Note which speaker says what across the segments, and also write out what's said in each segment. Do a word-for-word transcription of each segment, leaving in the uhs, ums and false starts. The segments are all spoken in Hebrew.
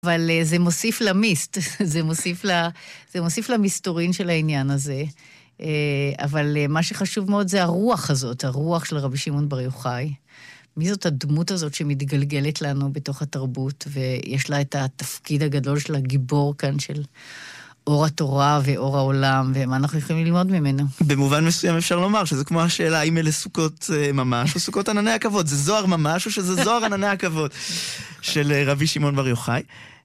Speaker 1: אבל uh, זה מוסיף למיסט, זה מוסיף, ל, זה מוסיף למסתורין של העניין הזה. Uh, אבל uh, מה שחשוב מאוד זה הרוח הזאת, הרוח של רבי שמעון בר יוחאי. מי זאת הדמות הזאת שמתגלגלת לנו בתוך התרבות, ויש לה את התפקיד הגדול של הגיבור כאן של אור התורה ואור העולם, ומה אנחנו יכולים ללמוד ממנו.
Speaker 2: במובן מסוים אפשר לומר שזה כמו השאלה האם אלה סוכות ממש או סוכות ענני הכבוד. זה זוהר ממש או שזה זוהר ענני הכבוד של רבי שמעון בר יוחאי.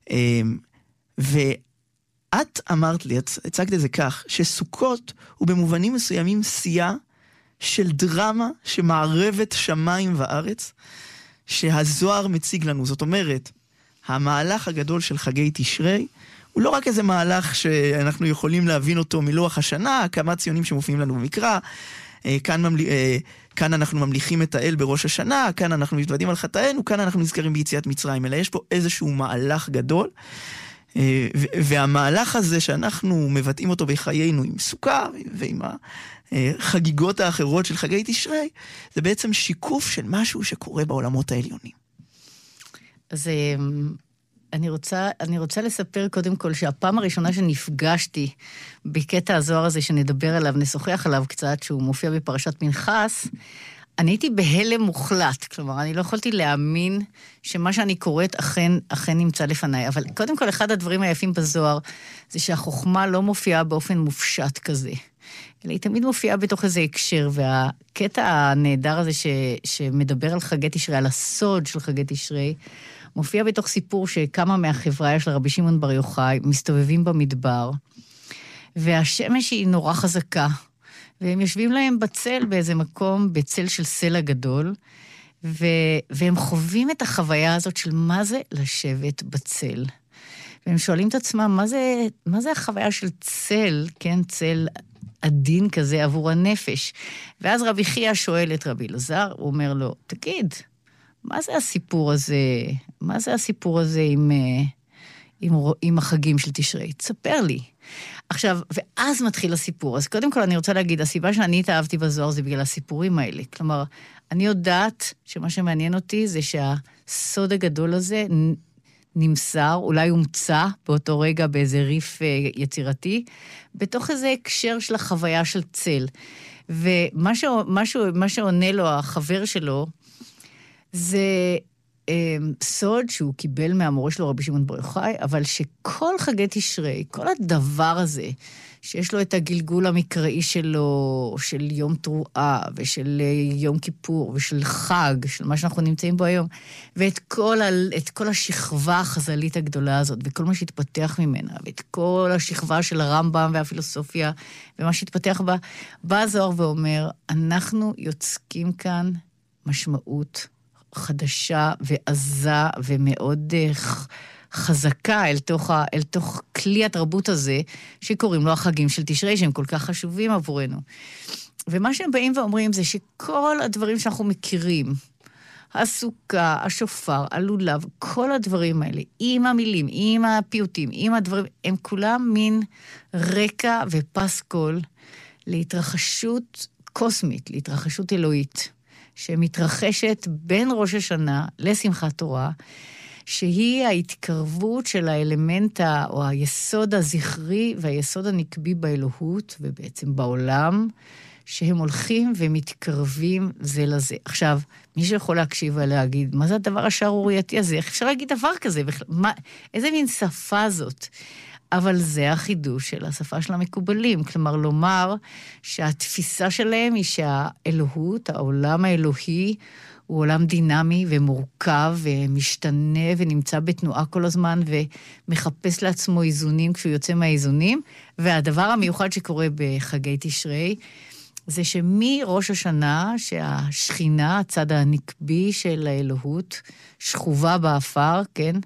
Speaker 2: ואת אמרת לי, את הצגת את זה כך, שסוכות הוא במובנים מסוימים שיאה של דרמה שמערבת שמיים וארץ, שהזוהר מציג לנו. זאת אומרת, המהלך הגדול של חגי תשרי, הוא לא רק איזה מהלך שאנחנו יכולים להבין אותו מלוח השנה, כמה ציונים שמופיעים לנו במקרא, כאן, ממל... כאן אנחנו ממליכים את האל בראש השנה, כאן אנחנו מתוודעים על חטאינו, כאן אנחנו נזכרים ביציאת מצרים, אלא יש פה איזשהו מהלך גדול, והמהלך הזה שאנחנו מבטאים אותו בחיינו עם סוכה ועם החגיגות האחרות של חגי תשרי, זה בעצם שיקוף של משהו שקורה בעולמות העליונים.
Speaker 1: אז אני רוצה, אני רוצה לספר קודם כל שהפעם הראשונה שנפגשתי בקטע הזוהר הזה שנדבר עליו, נשוחח עליו קצת, שהוא מופיע בפרשת מנחס, אני הייתי בהלם מוחלט, כלומר, אני לא יכולתי להאמין שמה שאני קוראת אכן, אכן נמצא לפניי. אבל קודם כל, אחד הדברים היפים בזוהר, זה שהחוכמה לא מופיעה באופן מופשט כזה. אלא היא תמיד מופיעה בתוך איזה הקשר, והקטע הנהדר הזה ש, שמדבר על חגי תשרי, על הסוד של חגי תשרי, מופיע בתוך סיפור שכמה מהחברה של רבי שמעון בר יוחאי מסתובבים במדבר, והשמש היא נורא חזקה, והם יושבים להם בצל באיזה מקום, בצל של סלע גדול, ו... והם חווים את החוויה הזאת של מה זה לשבת בצל. והם שואלים את עצמם, מה זה, מה זה החוויה של צל, כן, צל עדין כזה עבור הנפש. ואז רבי חייא שואל את רבי אלעזר, הוא אומר לו, תגיד, מה זה הסיפור הזה, מה זה הסיפור הזה עם, עם, עם החגים של תשרי? תספר לי. עכשיו, ואז מתחיל הסיפור. אז קודם כל אני רוצה להגיד, הסיבה שאני התאהבתי בזוהר זה בגלל הסיפורים האלה. כלומר, אני יודעת שמה שמעניין אותי זה שהסוד הגדול הזה נמסר, אולי הומצא באותו רגע באיזה ריף יצירתי, בתוך איזה הקשר של החוויה של צל. ומה ש, מה ש, מה שעונה לו החבר שלו, זה סוד שהוא קיבל מהמורה שלו רבי שמעון בר יוחאי, אבל שכל חגי תשרי, כל הדבר הזה, שיש לו את הגלגול המקראי שלו, של יום תרועה, ושל יום כיפור, ושל חג, של מה שאנחנו נמצאים בו היום, ואת כל, ה, את כל השכבה החז"לית הגדולה הזאת, וכל מה שהתפתח ממנה, ואת כל השכבה של הרמב"ם והפילוסופיה, ומה שהתפתח בה, בא הזוהר ואומר, אנחנו יוצקים כאן משמעות חדשה ועזה ומאוד חזקה אל תוך, אל תוך כלי התרבות הזה, שקוראים לו החגים של תשרי, שהם כל כך חשובים עבורנו. ומה שהם באים ואומרים זה שכל הדברים שאנחנו מכירים, הסוכה, השופר, הלולב, כל הדברים האלה, עם המילים, עם הפיוטים, עם הדברים, הם כולם מין רקע ופסקול להתרחשות קוסמית, להתרחשות אלוהית. שמתרחשת בין ראש השנה לשמחת תורה, שהיא ההתקרבות של האלמנט או היסוד הזכרי והיסוד הנקבי באלוהות, ובעצם בעולם, שהם הולכים ומתקרבים זה לזה. עכשיו, מי שיכול להקשיב ולהגיד, מה זה הדבר השערורייתי הזה? איך אפשר להגיד דבר כזה? מה, איזה מין שפה זאת? אבל זה החידוש של השפה של המקובלים, כלומר לומר שהתפיסה שלהם היא שהאלוהות, העולם האלוהי, הוא עולם דינמי ומורכב ומשתנה ונמצא בתנועה כל הזמן ומחפש לעצמו איזונים כשהוא יוצא מהאיזונים, והדבר המיוחד שקורה בחגי תשרי, זה שמראש השנה שהשכינה, הצד הנקבי של האלוהות, שכובה באפר, כן,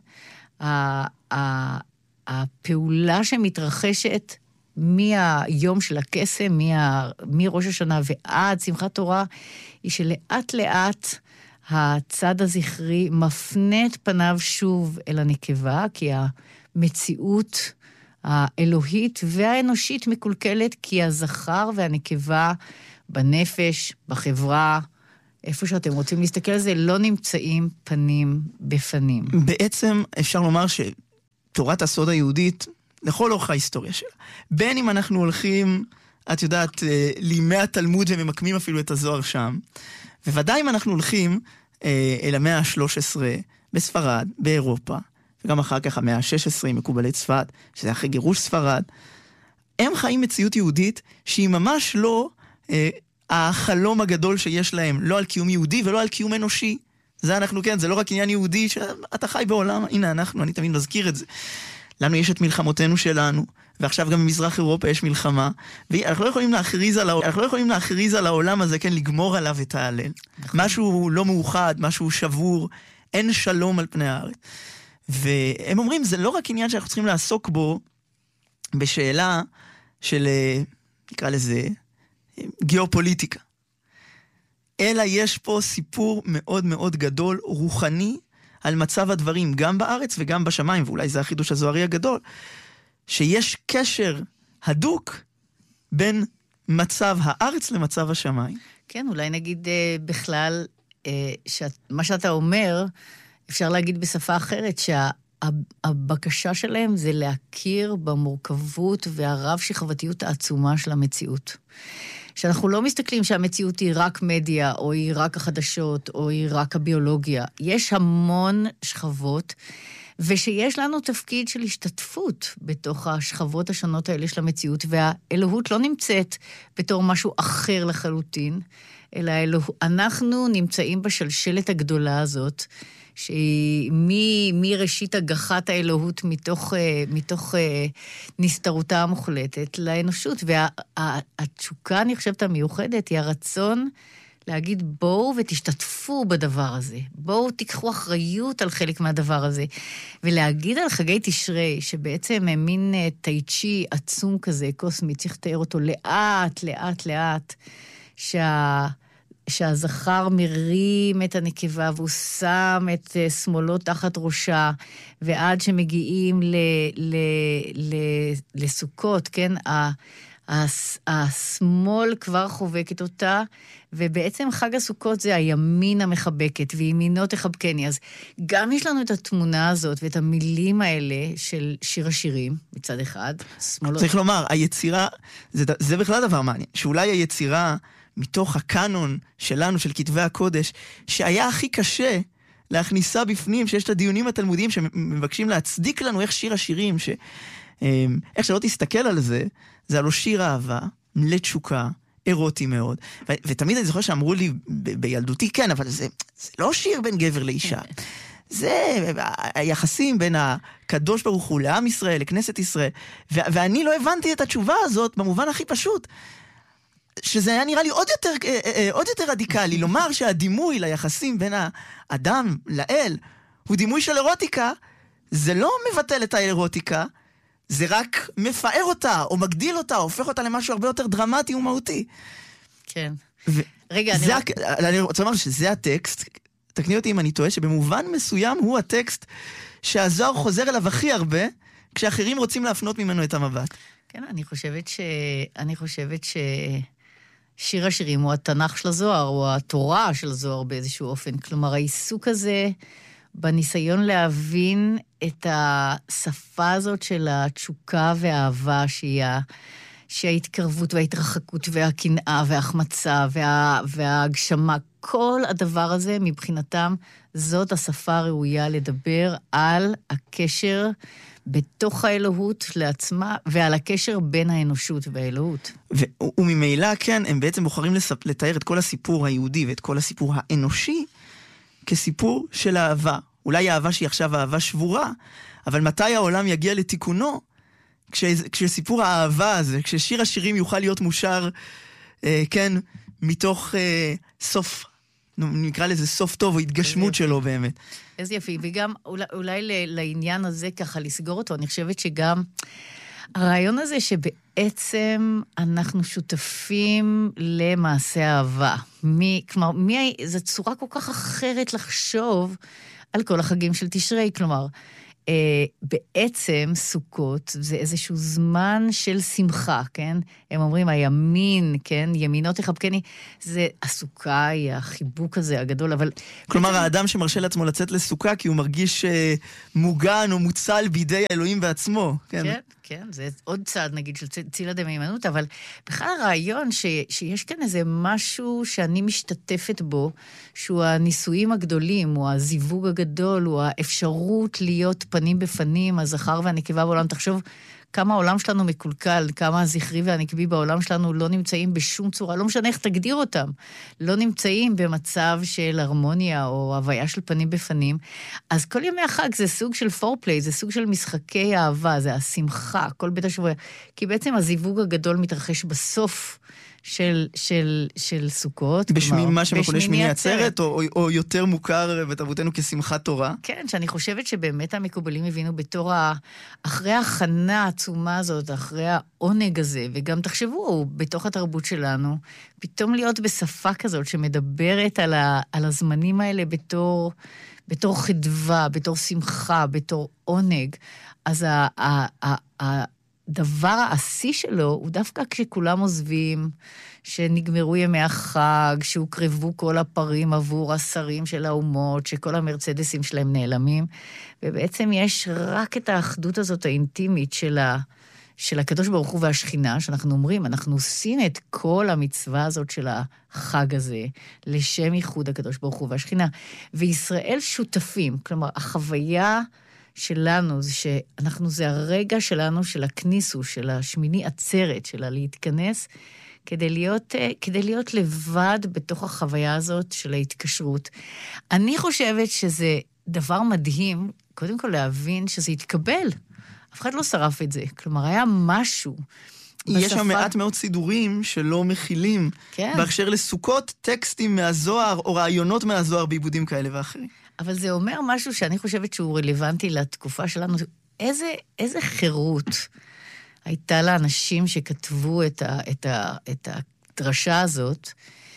Speaker 1: ה... הפעולה שמתרחשת מהיום של הקסם, מה, מראש השנה ועד שמחת תורה, היא שלאט לאט הצד הזכרי מפנה את פניו שוב אל הנקבה, כי המציאות האלוהית והאנושית מקולקלת, כי הזכר והנקבה בנפש, בחברה, איפה שאתם רוצים להסתכל על זה, לא נמצאים פנים בפנים.
Speaker 2: בעצם אפשר לומר ש... תורת הסוד היהודית לכל אורך ההיסטוריה שלה. בין אם אנחנו הולכים, את יודעת, לימי התלמוד וממקמים אפילו את הזוהר שם, וודאי אם אנחנו הולכים אל המאה ה-שלוש עשרה בספרד, באירופה, וגם אחר כך המאה ה-שש עשרה עם מקובלי צפת, שזה אחרי גירוש ספרד, הם חיים מציאות יהודית שהיא ממש לא אה, החלום הגדול שיש להם, לא על קיום יהודי ולא על קיום אנושי. זה אנחנו, כן, זה לא רק עניין יהודי, שאתה חי בעולם, הנה אנחנו, אני תמיד מזכיר את זה. לנו יש את מלחמותינו שלנו, ועכשיו גם במזרח אירופה יש מלחמה, ואנחנו לא יכולים להכריז על, העול, אנחנו לא יכולים להכריז על העולם הזה, כן, לגמור עליו את ההלל. נכון. משהו לא מאוחד, משהו שבור, אין שלום על פני הארץ. והם אומרים, זה לא רק עניין שאנחנו צריכים לעסוק בו, בשאלה של, נקרא לזה, גיאופוליטיקה. אלא יש פה סיפור מאוד מאוד גדול, רוחני, על מצב הדברים, גם בארץ וגם בשמיים, ואולי זה החידוש הזוהרי הגדול, שיש קשר הדוק בין מצב הארץ למצב השמיים.
Speaker 1: כן, אולי נגיד אה, בכלל, אה, שאת, מה שאתה אומר, אפשר להגיד בשפה אחרת, שהבקשה שלהם זה להכיר במורכבות והרב שכבתיות העצומה של המציאות. שאנחנו לא מסתכלים שהמציאות היא רק מדיה, או היא רק החדשות, או היא רק הביולוגיה. יש המון שכבות, ושיש לנו תפקיד של השתתפות בתוך השכבות השונות האלה של המציאות, והאלוהות לא נמצאת בתור משהו אחר לחלוטין, אלא האלוה... אנחנו נמצאים בשלשלת הגדולה הזאת, שהיא מראשית הגחת האלוהות מתוך, מתוך נסתרותה המוחלטת לאנושות. והתשוקה, אני חושבת, המיוחדת, היא הרצון להגיד בואו ותשתתפו בדבר הזה. בואו תיקחו אחריות על חלק מהדבר הזה. ולהגיד על חגי תשרי, שבעצם הם מין טייצ'י עצום כזה, קוסמי, צריך לתאר אותו לאט, לאט, לאט, שה... שהזכר מרים את הנקבה, והוא שם את שמאלו תחת ראשה, ועד שמגיעים ל, ל, ל, לסוכות, כן? השמאל כבר חובקת אותה, ובעצם חג הסוכות זה הימין המחבקת, וימינו תחבקני. אז גם יש לנו את התמונה הזאת, ואת המילים האלה של שיר השירים, מצד אחד. שמאלות...
Speaker 2: צריך לומר, היצירה, זה, זה בכלל דבר מעניין, שאולי היצירה... מתוך הקאנון שלנו, של כתבי הקודש, שהיה הכי קשה להכניסה בפנים, שיש את הדיונים התלמודיים שמבקשים להצדיק לנו איך שיר השירים, ש... איך שלא תסתכל על זה, זה הלא שיר אהבה, לתשוקה, אירוטי מאוד. ו... ותמיד אני זוכר שאמרו לי ב... בילדותי, כן, אבל זה, זה לא שיר בין גבר לאישה. זה היחסים בין הקדוש ברוך הוא לעם ישראל, לכנסת ישראל. ו... ואני לא הבנתי את התשובה הזאת במובן הכי פשוט. שזה היה נראה לי עוד יותר, עוד יותר רדיקלי, לומר שהדימוי ליחסים בין האדם לאל הוא דימוי של אירוטיקה, זה לא מבטל את האירוטיקה, זה רק מפאר אותה, או מגדיל אותה, או הופך אותה למשהו הרבה יותר דרמטי ומהותי.
Speaker 1: כן.
Speaker 2: ו-
Speaker 1: רגע,
Speaker 2: אני...
Speaker 1: רק...
Speaker 2: אני רוצה לומר שזה הטקסט, תקני אותי אם אני טועה, שבמובן מסוים הוא הטקסט שהזוהר חוזר אליו הכי הרבה, כשאחרים רוצים להפנות ממנו את המבט.
Speaker 1: כן, אני חושבת ש... אני חושבת ש... שיר השירים הוא התנ"ך של הזוהר, הוא התורה של הזוהר באיזשהו אופן. כלומר, העיסוק הזה בניסיון להבין את השפה הזאת של התשוקה והאהבה, שהיא שההתקרבות וההתרחקות והקנאה וההחמצה וה, וההגשמה, כל הדבר הזה מבחינתם, זאת השפה הראויה לדבר על הקשר בתוך האלוהות לעצמה, ועל הקשר בין האנושות והאלוהות.
Speaker 2: ו- וממילא, כן, הם בעצם בוחרים לספ- לתאר את כל הסיפור היהודי ואת כל הסיפור האנושי כסיפור של אהבה. אולי אהבה שהיא עכשיו אהבה שבורה, אבל מתי העולם יגיע לתיקונו? כש- כשסיפור האהבה הזה, כששיר השירים יוכל להיות מושר, אה, כן, מתוך אה, סוף, נקרא לזה סוף טוב, או התגשמות שלו באמת.
Speaker 1: איזה יפי, וגם אולי, אולי לעניין הזה ככה לסגור אותו, אני חושבת שגם הרעיון הזה שבעצם אנחנו שותפים למעשה אהבה. מי, כלומר, מי, זו צורה כל כך אחרת לחשוב על כל החגים של תשרי, כלומר, בעצם סוכות זה איזשהו זמן של שמחה, כן? הם אומרים, הימין, כן? ימינות תחבקני, זה הסוכה, היא החיבוק הזה הגדול, אבל...
Speaker 2: כלומר, בעצם... האדם שמרשה לעצמו לצאת לסוכה, כי הוא מרגיש uh, מוגן או מוצל בידי האלוהים בעצמו. כן,
Speaker 1: כן, כן, זה עוד צעד, נגיד, של צילה דמיימנות, אבל בכלל הרעיון ש... שיש כאן איזה משהו שאני משתתפת בו, שהוא הניסויים הגדולים, הוא הזיווג הגדול, הוא האפשרות להיות פנים בפנים, הזכר והנקבה בעולם. תחשוב כמה העולם שלנו מקולקל, כמה הזכרי והנקבי בעולם שלנו לא נמצאים בשום צורה, לא משנה איך תגדיר אותם, לא נמצאים במצב של הרמוניה או הוויה של פנים בפנים. אז כל ימי החג זה סוג של פורפליי, זה סוג של משחקי אהבה, זה השמחה, כל בית השבוע. כי בעצם הזיווג הגדול מתרחש בסוף של, של, של סוכות.
Speaker 2: בשמי, מה שמכונה שמיני עצרת, או, או, או יותר מוכר בתרבותנו כשמחת תורה.
Speaker 1: כן, שאני חושבת שבאמת המקובלים הבינו בתור ה... אחרי ההכנה העצומה הזאת, אחרי העונג הזה, וגם תחשבו, בתוך התרבות שלנו, פתאום להיות בשפה כזאת שמדברת על, ה... על הזמנים האלה בתור, בתור חדווה, בתור שמחה, בתור עונג. אז ה... ה... ה... ה... הדבר העשי שלו הוא דווקא כשכולם עוזבים, שנגמרו ימי החג, שהוקרבו כל הפרים עבור השרים של האומות, שכל המרצדסים שלהם נעלמים, ובעצם יש רק את האחדות הזאת האינטימית של, ה, של הקדוש ברוך הוא והשכינה, שאנחנו אומרים, אנחנו עושים את כל המצווה הזאת של החג הזה, לשם ייחוד הקדוש ברוך הוא והשכינה, וישראל שותפים, כלומר, החוויה שלנו, זה שאנחנו, זה הרגע שלנו, של הכניסו, של השמיני עצרת, שלה להתכנס, כדי להיות, כדי להיות לבד בתוך החוויה הזאת של ההתקשרות. אני חושבת שזה דבר מדהים, קודם כל להבין שזה יתקבל. אף אחד לא שרף את זה. כלומר, היה משהו.
Speaker 2: יש שם מעט מאוד סידורים שלא מכילים, כן. בהקשר לסוכות, טקסטים מהזוהר, או רעיונות מהזוהר בעיבודים כאלה ואחרים.
Speaker 1: אבל זה אומר משהו שאני חושבת שהוא רלוונטי לתקופה שלנו. איזה, איזה חירות הייתה לאנשים שכתבו את, ה, את, ה, את הדרשה הזאת,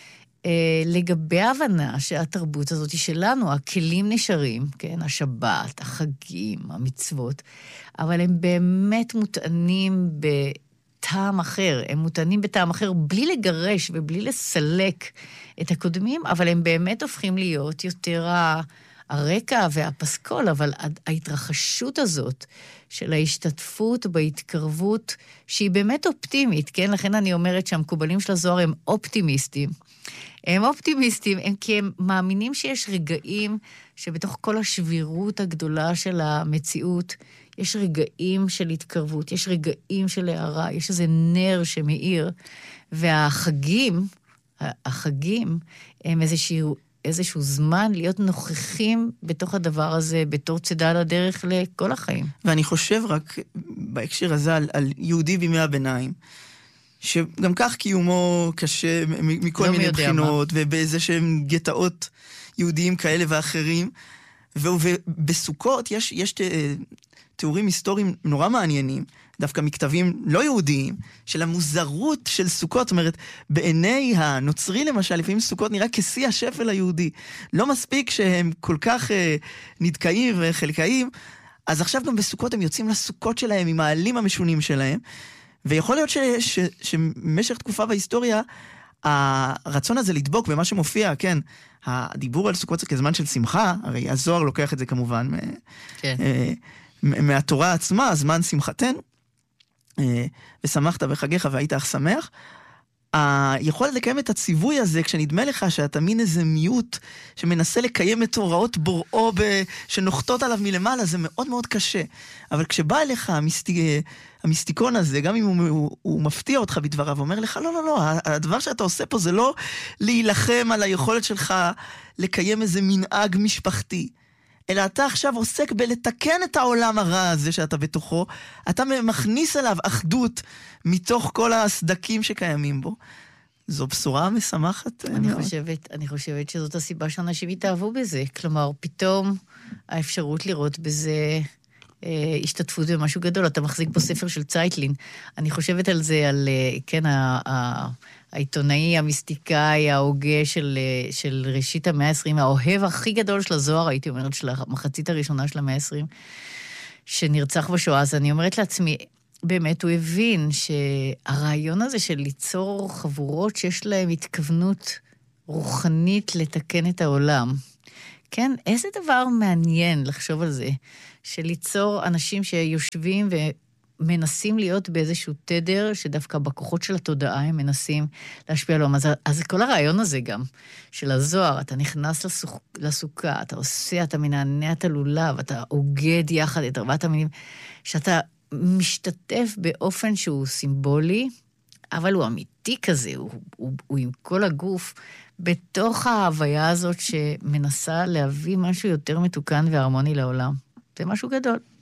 Speaker 1: אה, לגבי ההבנה שהתרבות הזאת היא שלנו, הכלים נשארים, כן? השבת, החגים, המצוות, אבל הם באמת מוטענים בטעם אחר, הם מוטענים בטעם אחר בלי לגרש ובלי לסלק את הקודמים, אבל הם באמת הופכים להיות יותר ה... הרקע והפסקול, אבל ההתרחשות הזאת של ההשתתפות בהתקרבות, שהיא באמת אופטימית, כן? לכן אני אומרת שהמקובלים של הזוהר הם אופטימיסטים. הם אופטימיסטים, הם כי הם מאמינים שיש רגעים שבתוך כל השבירות הגדולה של המציאות, יש רגעים של התקרבות, יש רגעים של הערה, יש איזה נר שמאיר, והחגים, החגים הם איזשהו איזשהו זמן להיות נוכחים בתוך הדבר הזה, בתור צידה לדרך לכל החיים.
Speaker 2: ואני חושב רק בהקשר הזה על, על יהודי בימי הביניים, שגם כך קיומו קשה מכל לא מיני בחינות, מה. ובאיזה שהם גטאות יהודיים כאלה ואחרים, ובסוכות יש, יש תיאורים היסטוריים נורא מעניינים, דווקא מכתבים לא יהודיים, של המוזרות של סוכות, זאת אומרת, בעיני הנוצרי למשל, לפעמים סוכות נראה כשיא השפל היהודי. לא מספיק שהם כל כך אה, נדכאים וחלקאים, אז עכשיו גם בסוכות הם יוצאים לסוכות שלהם, עם העלים המשונים שלהם, ויכול להיות ש, ש, שמשך תקופה בהיסטוריה, הרצון הזה לדבוק במה שמופיע, כן, הדיבור על סוכות זה כזמן של שמחה, הרי הזוהר לוקח את זה כמובן, כן. אה, מהתורה עצמה, זמן שמחתנו, ושמחת בחגיך והיית אך שמח, היכולת לקיים את הציווי הזה, כשנדמה לך שאתה מין איזה מיעוט שמנסה לקיים את הוראות בוראו שנוחתות עליו מלמעלה, זה מאוד מאוד קשה. אבל כשבא אליך המיסטיק, המיסטיקון הזה, גם אם הוא, הוא, הוא מפתיע אותך בדבריו, אומר לך, לא, לא, לא, הדבר שאתה עושה פה זה לא להילחם על היכולת שלך לקיים איזה מנהג משפחתי, אלא אתה עכשיו עוסק בלתקן את העולם הרע הזה שאתה בתוכו, אתה מכניס אליו אחדות מתוך כל הסדקים שקיימים בו. זו בשורה משמחת.
Speaker 1: אני חושבת, אני חושבת שזאת הסיבה שאנשים התאהבו בזה. כלומר, פתאום האפשרות לראות בזה אה, השתתפות במשהו גדול. אתה מחזיק פה ספר של צייטלין. אני חושבת על זה, על, כן, ה... ה העיתונאי, המיסטיקאי, ההוגה של, של ראשית המאה ה-עשרים, האוהב הכי גדול של הזוהר, הייתי אומרת, של המחצית הראשונה של המאה ה-עשרים, שנרצח בשואה, אז אני אומרת לעצמי, באמת הוא הבין שהרעיון הזה של ליצור חבורות שיש להם התכוונות רוחנית לתקן את העולם. כן, איזה דבר מעניין לחשוב על זה, של ליצור אנשים שיושבים ומנסים להיות באיזשהו תדר, שדווקא בכוחות של התודעה הם מנסים להשפיע עליהם. אז, אז כל הרעיון הזה גם, של הזוהר, אתה נכנס לסוכ, לסוכה, אתה עושה, אתה מנענע את הלולב, אתה עוגד יחד את ארבעת המינים, שאתה משתתף באופן שהוא סימבולי, אבל הוא אמיתי כזה, הוא, הוא, הוא עם כל הגוף, בתוך ההוויה הזאת שמנסה להביא משהו יותר מתוקן והרמוני לעולם. זה משהו גדול.